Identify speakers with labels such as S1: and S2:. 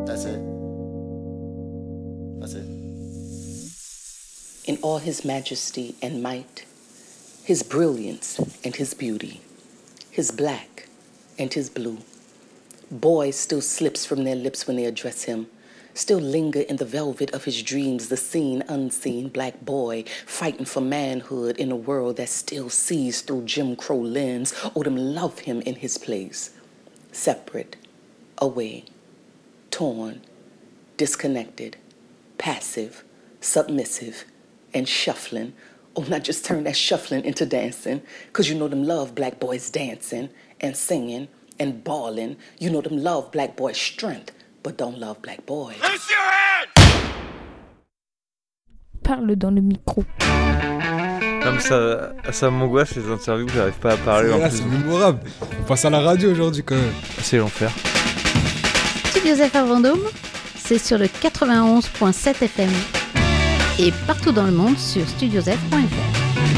S1: That's it. That's it.
S2: In all his majesty and might, his brilliance and his beauty, his black and his blue, boys still slips from their lips when they address him, still linger in the velvet of his dreams, the seen, unseen black boy fighting for manhood in a world that still sees through Jim Crow lens. Oh, them love him in his place, separate, away, torn, disconnected, passive, submissive, and shuffling. Oh, not just turn that shuffling into dancing, because you know them love black boys dancing and singing and bawling. You know them love black boys' strength, but don't love black boys.
S1: Loose your hand!
S3: Parle dans le micro.
S4: Non mais ça m'angoisse les interviews, j'arrive pas à parler.
S5: C'est mémorable. On passe à la radio aujourd'hui quand même.
S4: C'est l'enfer.
S6: Studio F à Vendôme, c'est sur le 91.7 FM et partout dans le monde sur studiosf.fr.